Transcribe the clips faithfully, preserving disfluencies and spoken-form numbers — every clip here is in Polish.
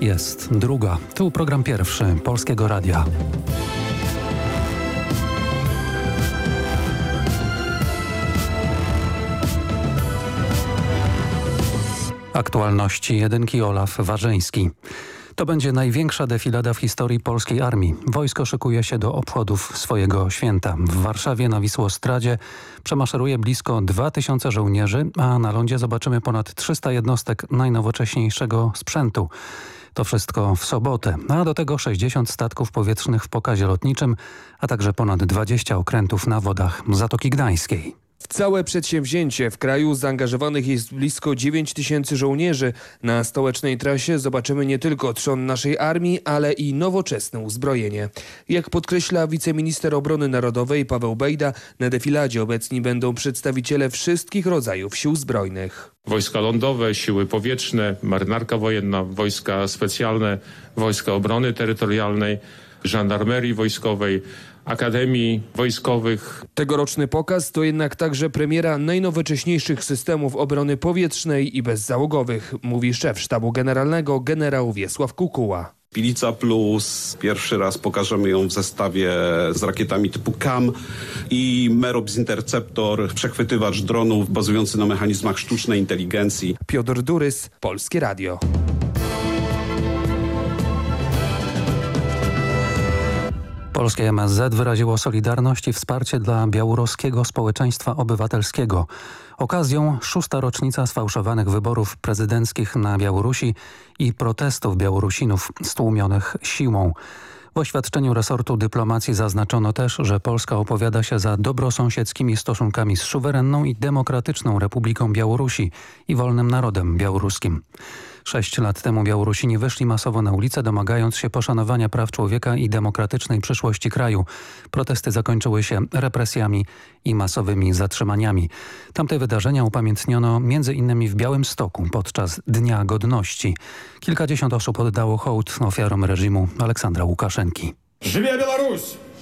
Jest druga. Tu program pierwszy Polskiego Radia. Aktualności jedynki Olaf Warzyński. To będzie największa defilada w historii polskiej armii. Wojsko szykuje się do obchodów swojego święta. W Warszawie na Wisłostradzie przemaszeruje blisko dwa tysiące żołnierzy, a na lądzie zobaczymy ponad trzysta jednostek najnowocześniejszego sprzętu. To wszystko w sobotę, a do tego sześćdziesiąt statków powietrznych w pokazie lotniczym, a także ponad dwadzieścia okrętów na wodach Zatoki Gdańskiej. W całe przedsięwzięcie w kraju zaangażowanych jest blisko dziewięć tysięcy żołnierzy. Na stołecznej trasie zobaczymy nie tylko trzon naszej armii, ale i nowoczesne uzbrojenie. Jak podkreśla wiceminister obrony narodowej Paweł Bejda, na defiladzie obecni będą przedstawiciele wszystkich rodzajów sił zbrojnych. Wojska lądowe, siły powietrzne, marynarka wojenna, wojska specjalne, wojska obrony terytorialnej, żandarmerii wojskowej, Akademii Wojskowych. Tegoroczny pokaz to jednak także premiera najnowocześniejszych systemów obrony powietrznej i bezzałogowych, mówi szef sztabu generalnego generał Wiesław Kukuła. Pilica Plus, pierwszy raz pokażemy ją w zestawie z rakietami typu K A M i Merops Interceptor, przechwytywacz dronów bazujący na mechanizmach sztucznej inteligencji. Piotr Durys, Polskie Radio. Polskie M S Z wyraziło solidarność i wsparcie dla białoruskiego społeczeństwa obywatelskiego. Okazją szósta rocznica sfałszowanych wyborów prezydenckich na Białorusi i protestów Białorusinów stłumionych siłą. W oświadczeniu resortu dyplomacji zaznaczono też, że Polska opowiada się za dobrosąsiedzkimi stosunkami z suwerenną i demokratyczną Republiką Białorusi i wolnym narodem białoruskim. Sześć lat temu Białorusini wyszli masowo na ulicę, domagając się poszanowania praw człowieka i demokratycznej przyszłości kraju. Protesty zakończyły się represjami i masowymi zatrzymaniami. Tamte wydarzenia upamiętniono między innymi w Białymstoku podczas Dnia Godności. Kilkadziesiąt osób oddało hołd ofiarom reżimu Aleksandra Łukaszenki. Żyje Białoruś!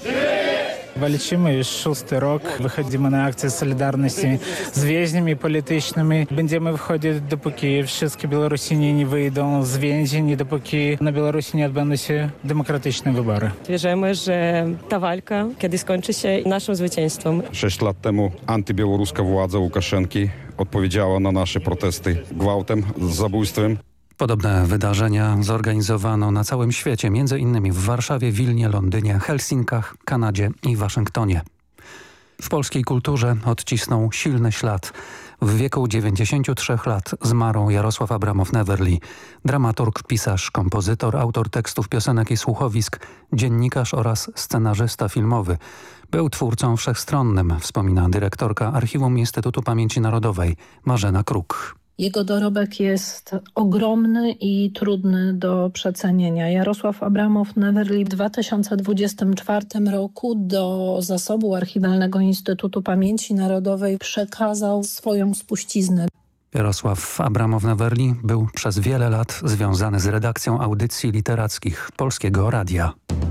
Walczymy już szósty rok, wychodzimy na akcje solidarności z więźniami politycznymi. Będziemy wychodzić, dopóki wszystkie Białorusini nie wyjdą z więzień, dopóki na Białorusi nie odbędą się demokratyczne wybory. Wierzymy, że ta walka kiedyś skończy się naszym zwycięstwem. Sześć lat temu antybiałoruska władza Łukaszenki odpowiedziała na nasze protesty gwałtem, zabójstwem. Podobne wydarzenia zorganizowano na całym świecie, między innymi w Warszawie, Wilnie, Londynie, Helsinkach, Kanadzie i Waszyngtonie. W polskiej kulturze odcisnął silny ślad. W wieku dziewięćdziesięciu trzech lat zmarł Jarosław Abramow-Newerli, dramaturg, pisarz, kompozytor, autor tekstów piosenek i słuchowisk, dziennikarz oraz scenarzysta filmowy. Był twórcą wszechstronnym, wspomina dyrektorka Archiwum Instytutu Pamięci Narodowej Marzena Kruk. Jego dorobek jest ogromny i trudny do przecenienia. Jarosław Abramow-Newerli w dwa tysiące dwudziestym czwartym roku do zasobu Archiwalnego Instytutu Pamięci Narodowej przekazał swoją spuściznę. Jarosław Abramow-Newerli był przez wiele lat związany z redakcją audycji literackich Polskiego Radia.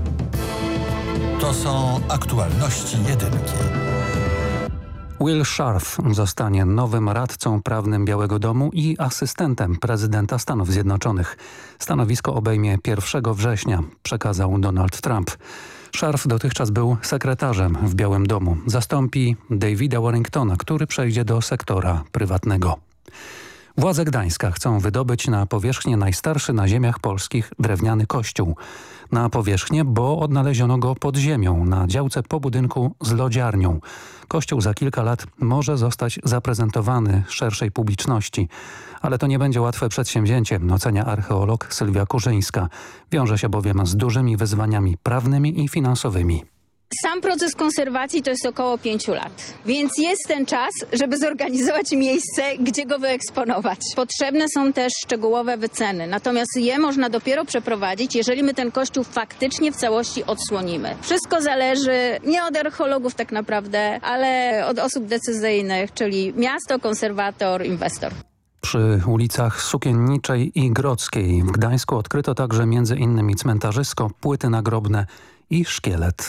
To są aktualności jedynki. Will Scharf zostanie nowym radcą prawnym Białego Domu i asystentem prezydenta Stanów Zjednoczonych. Stanowisko obejmie pierwszego września, przekazał Donald Trump. Scharf dotychczas był sekretarzem w Białym Domu. Zastąpi Davida Warringtona, który przejdzie do sektora prywatnego. Władze Gdańska chcą wydobyć na powierzchnię najstarszy na ziemiach polskich drewniany kościół. Na powierzchnię, bo odnaleziono go pod ziemią, na działce po budynku z lodziarnią. Kościół za kilka lat może zostać zaprezentowany szerszej publiczności. Ale to nie będzie łatwe przedsięwzięcie, ocenia archeolog Sylwia Kurzyńska. Wiąże się bowiem z dużymi wyzwaniami prawnymi i finansowymi. Sam proces konserwacji to jest około pięciu lat, więc jest ten czas, żeby zorganizować miejsce, gdzie go wyeksponować. Potrzebne są też szczegółowe wyceny, natomiast je można dopiero przeprowadzić, jeżeli my ten kościół faktycznie w całości odsłonimy. Wszystko zależy nie od archeologów tak naprawdę, ale od osób decyzyjnych, czyli miasto, konserwator, inwestor. Przy ulicach Sukienniczej i Grodzkiej w Gdańsku odkryto także między innymi cmentarzysko, płyty nagrobne i szkielet